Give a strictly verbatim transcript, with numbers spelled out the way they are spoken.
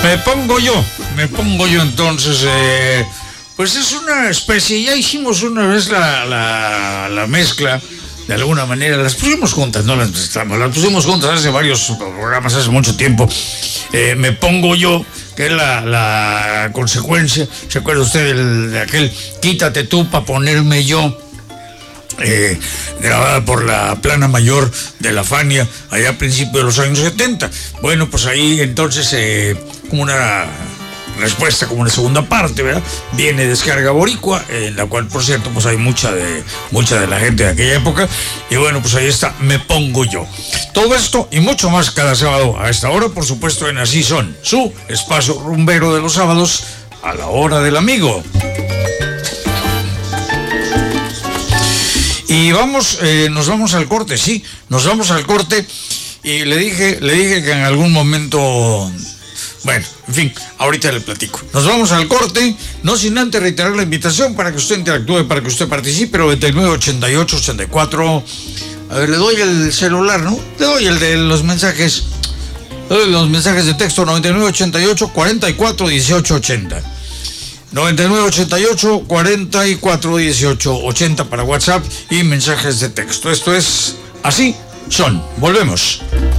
Me pongo yo, me pongo yo entonces, eh, pues es una especie, ya hicimos una vez la, la, la mezcla, de alguna manera, las pusimos juntas, no las mezclamos, las pusimos juntas hace varios programas, hace mucho tiempo. Eh, me pongo yo, que es la, la consecuencia, ¿se acuerda usted del, de aquel quítate tú pa' ponerme yo? Eh, grabada por la plana mayor de la Fania allá a principios de los años setenta. Bueno, pues ahí entonces eh, como una respuesta, como una segunda parte, ¿verdad? Viene Descarga Boricua, en la cual, por cierto, pues hay mucha de mucha de la gente de aquella época. Y bueno, pues ahí está, Me Pongo Yo. Todo esto y mucho más cada sábado a esta hora, por supuesto, en Así Son, su espacio rumbero de los sábados a la hora del amigo. Y vamos, eh, nos vamos al corte, sí, nos vamos al corte. Y le dije, le dije que en algún momento, bueno, en fin, ahorita le platico. Nos vamos al corte, no sin antes reiterar la invitación para que usted interactúe, para que usted participe. noventa y nueve, ochenta y ocho, ochenta y cuatro. A ver, le doy el celular, ¿no? Le doy el de los mensajes, le doy los mensajes de texto. Noventa y nueve, ochenta y ocho, cuarenta y cuatro, dieciocho, ochenta. noventa y nueve, ochenta y ocho, cuarenta y cuatro, dieciocho, ochenta para WhatsApp y mensajes de texto. Esto es Así Son. Volvemos.